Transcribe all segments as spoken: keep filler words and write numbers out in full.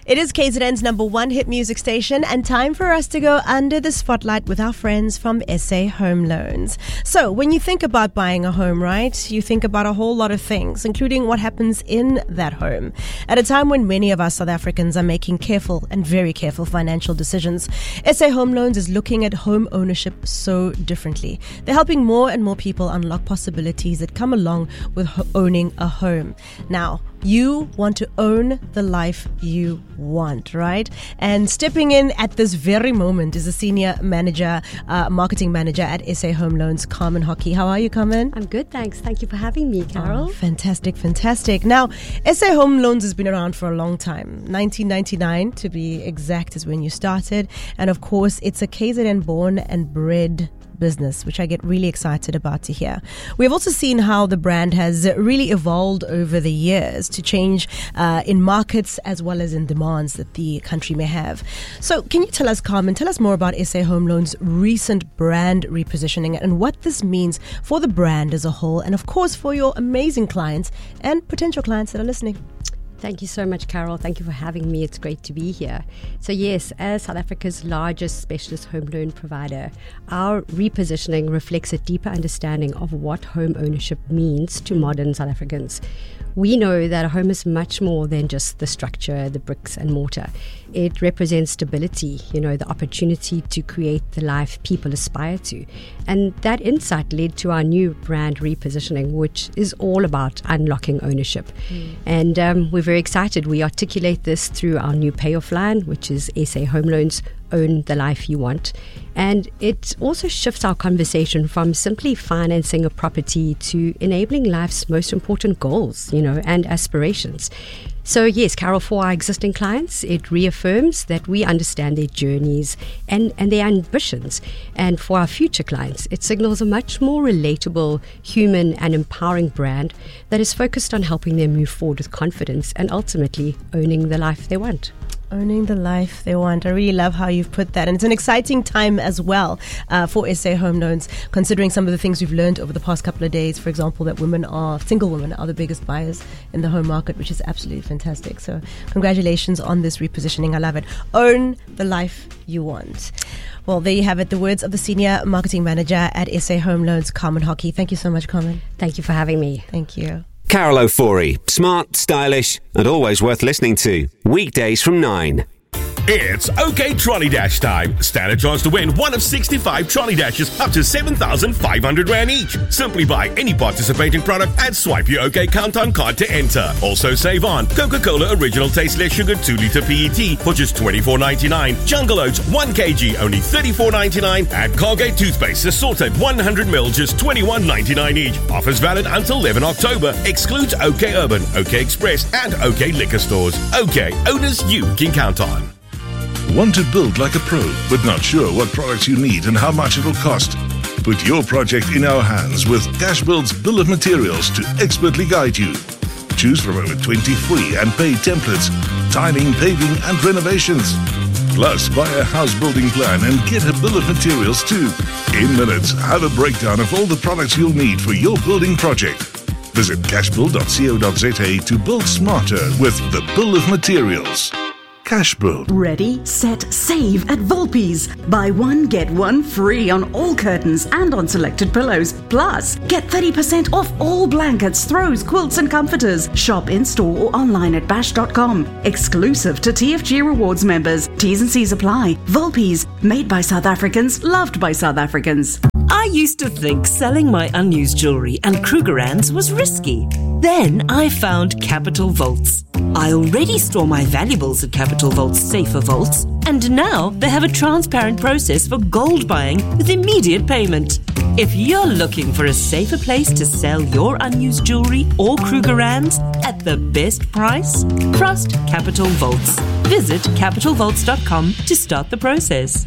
It is K Z N's number one hit music station and time for us to go under the spotlight with our friends from S A Home Loans. So when you think about buying a home, right, you think about a whole lot of things, including what happens in that home. At a time when many of us South Africans are making careful and very careful financial decisions, S A Home Loans is looking at home ownership so differently. They're helping more and more people unlock possibilities that come along with ho- owning a home. Now, you want to own the life you want, right? And stepping in at this very moment is a senior manager, uh, marketing manager at S A Home Loans, Carmen Hockey. How are you, Carmen? I'm good, thanks. Thank you for having me, Carol. Oh, fantastic, fantastic. Now, S A Home Loans has been around for a long time. nineteen ninety-nine, to be exact, is when you started. And of course, it's a K Z N born and bred business, which I get really excited about to hear. We've also seen how the brand has really evolved over the years to change uh, in markets as well as in demands that the country may have. So can you tell us, Carmen, tell us more about S A Home Loans' recent brand repositioning and what this means for the brand as a whole and of course for your amazing clients and potential clients that are listening. Thank you so much, Carol. Thank you for having me. It's great to be here. So yes, as South Africa's largest specialist home loan provider, our repositioning reflects a deeper understanding of what home ownership means to modern South Africans. We know that a home is much more than just the structure, the bricks and mortar. It represents stability, you know, the opportunity to create the life people aspire to. And that insight led to our new brand repositioning, which is all about unlocking ownership. Mm. And um, we're very excited. We articulate this through our new payoff line, which is S A Home Loans, Own the Life You Want. And it also shifts our conversation from simply financing a property to enabling life's most important goals, you know, and aspirations. So yes, Carol, for our existing clients, it reaffirms that we understand their journeys and, and their ambitions. And for our future clients, it signals a much more relatable, human and empowering brand that is focused on helping them move forward with confidence and ultimately owning the life they want. Owning the life they want. I really love how you've put that. And it's an exciting time as well uh, for S A Home Loans, considering some of the things we've learned over the past couple of days. For example, that women are, single women are the biggest buyers in the home market, which is absolutely fantastic. So congratulations on this repositioning. I love it. Own the life you want. Well, there you have it. The words of the senior marketing manager at S A Home Loans, Carmen Hockey. Thank you so much, Carmen. Thank you for having me. Thank you. Carol Ofori, smart, stylish, and always worth listening to. Weekdays from nine. It's OK Trolley Dash time. Stand a chance to win one of sixty-five trolley dashes up to seven thousand five hundred rand each. Simply buy any participating product and swipe your OK Countdown card to enter. Also save on Coca-Cola Original Taste Less Sugar two litre P E T for just twenty-four ninety-nine. Jungle Oats one kilogram only thirty-four ninety-nine. And Colgate Toothpaste Assorted one hundred milliliters just twenty-one ninety-nine each. Offers valid until eleventh October. Excludes OK Urban, OK Express and OK Liquor Stores. OK, owners you can count on. Want to build like a pro, but not sure what products you need and how much it'll cost? Put your project in our hands with Cashbuild's Bill of Materials to expertly guide you. Choose from over twenty free and paid templates, tiling, paving and renovations. Plus, buy a house building plan and get a bill of materials too. In minutes, have a breakdown of all the products you'll need for your building project. Visit cashbuild dot co dot za to build smarter with the Bill of Materials. Cashbuild. Ready, set, save at Volpi's. Buy one, get one free on all curtains and on selected pillows. Plus, get thirty percent off all blankets, throws, quilts and comforters. Shop in-store or online at bash dot com. Exclusive to T F G Rewards members. T's and C's apply. Volpi's, made by South Africans, loved by South Africans. I used to think selling my unused jewelry and Krugerrands was risky. Then I found Capital Vaults. I already store my valuables at Capital Vault's safer vaults, and now they have a transparent process for gold buying with immediate payment. If you're looking for a safer place to sell your unused jewelry or Krugerrands at the best price, trust Capital Vaults. Visit capital vaults dot com to start the process.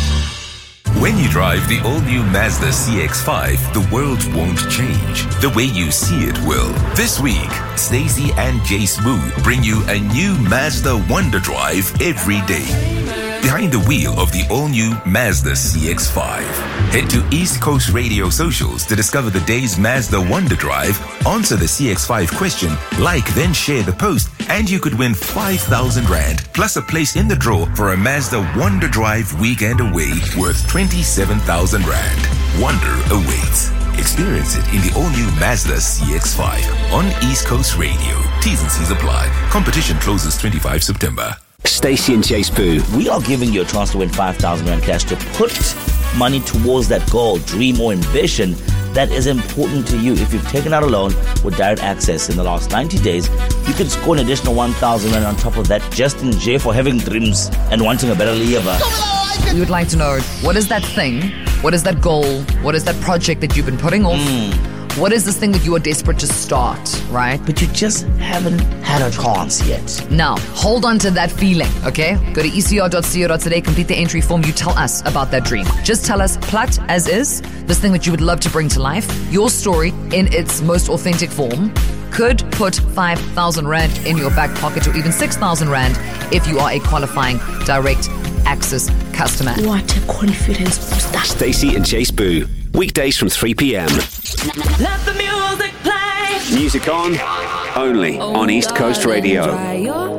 When you drive the all-new Mazda C X five, the world won't change. The way you see it will. This week, Stacey and Jay Smooth bring you a new Mazda Wonder Drive every day. behind the wheel of the all-new Mazda C X five. Head to East Coast Radio socials to discover the day's Mazda Wonder Drive, answer the C X five question, like then share the post, and you could win five thousand rand plus a place in the draw for a Mazda Wonder Drive weekend away worth twenty-seven thousand rand. Wonder awaits. Experience it in the all-new Mazda C X five on East Coast Radio. T's and C's apply. Competition closes the twenty-fifth of September. Stacey and Chase Boo. We are giving you a chance to win five thousand rand cash to put money towards that goal, dream or ambition that is important to you. If you've taken out a loan with direct access in the last ninety days, you can score an additional one thousand rand on top of that just in jail for having dreams and wanting a better life. We would like to know, what is that thing? What is that goal? What is that project that you've been putting off? Mm. What is this thing that you are desperate to start, right? But you just haven't had a chance yet. Now, hold on to that feeling, okay? Go to e c r dot co dot za, complete the entry form. You tell us about that dream. Just tell us, plat as is, this thing that you would love to bring to life. Your story in its most authentic form could put five thousand rand in your back pocket, or even six thousand rand if you are a qualifying direct access customer. What a confidence booster. Stacey and Chase Boo. Weekdays from three p.m. Let the music play. Music on, only on East Coast Radio.